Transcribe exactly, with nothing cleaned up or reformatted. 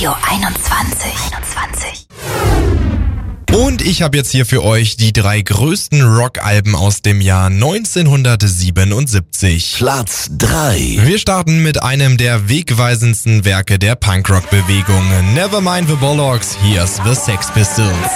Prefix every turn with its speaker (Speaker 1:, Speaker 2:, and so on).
Speaker 1: Radio einundzwanzig. einundzwanzig.
Speaker 2: Und ich habe jetzt hier für euch die drei größten Rockalben aus dem Jahr neunzehnhundertsiebenundsiebzig.
Speaker 3: Platz drei.
Speaker 2: Wir starten mit einem der wegweisendsten Werke der Punkrock-Bewegung. Nevermind the Bollocks, here's the Sex Pistols.